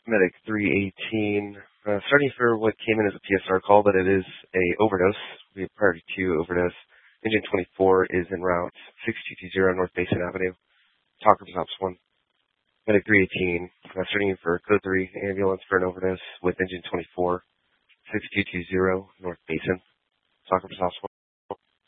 Medic 318. Starting for what came in as a PSR call, but it is a overdose. We have priority 2 overdose. Engine 24 is en route 6220 North Basin Avenue. Talker Ops 1. Medic 318. Starting in for code 3 ambulance for an overdose with engine 24 6220 North Basin. Talker Ops 1.